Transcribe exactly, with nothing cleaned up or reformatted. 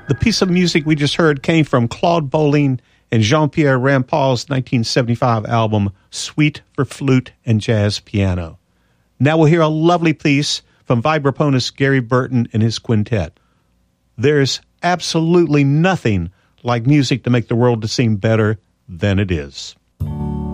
The piece of music we just heard came from Claude Bolling and Jean-Pierre Rampal's nineteen seventy-five album, Suite for Flute and Jazz Piano. Now we'll hear a lovely piece from vibraphonist Gary Burton and his quintet. There's absolutely nothing like music to make the world to seem better than it is.